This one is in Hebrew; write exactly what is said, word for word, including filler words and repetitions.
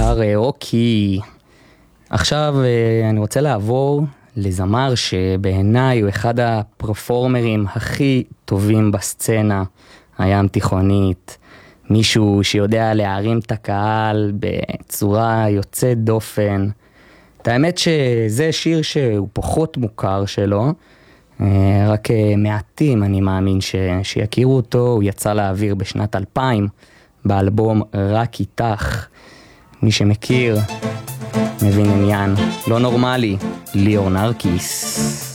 שר רוקי. עכשיו אני רוצה לעבור לזמר שבעיניי הוא אחד הפרפורמרים הכי טובים בסצנה הים תיכונית. מישהו שיודע להרים את הקהל בצורה יוצאת דופן. את האמת שזה שיר שהוא פחות מוכר שלו, רק מעטים אני מאמין ש... שיכירו אותו. הוא יצא לאוויר בשנת אלפיים באלבום רק איתך. מי שמכיר מבין עניין. לא נורמלי, ליאור נרקיס.